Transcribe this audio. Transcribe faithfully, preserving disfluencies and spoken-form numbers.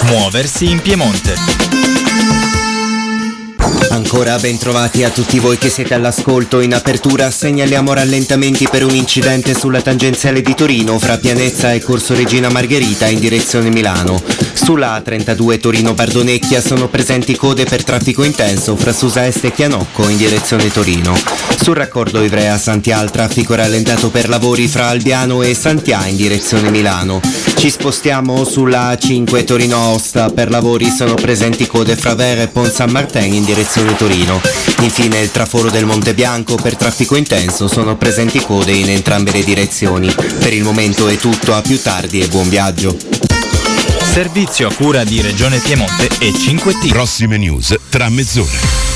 Muoversi in Piemonte. Ancora ben trovati a tutti voi che siete all'ascolto. In apertura segnaliamo rallentamenti per un incidente sulla tangenziale di Torino fra Pianezza e Corso Regina Margherita in direzione Milano. Sulla A trentadue Torino-Bardonecchia sono presenti code per traffico intenso fra Susa Est e Chianocco in direzione Torino. Sul raccordo Ivrea-Santià il traffico rallentato per lavori fra Albiano e Santià in direzione Milano. Ci spostiamo sulla A cinque Torino-Aosta, per lavori sono presenti code fra Vera e Pont San Martin in direzione Torino. Infine il traforo del Monte Bianco per traffico intenso sono presenti code in entrambe le direzioni. Per il momento è tutto, a più tardi e buon viaggio. Servizio a cura di Regione Piemonte e cinque T. Prossime news tra mezz'ora.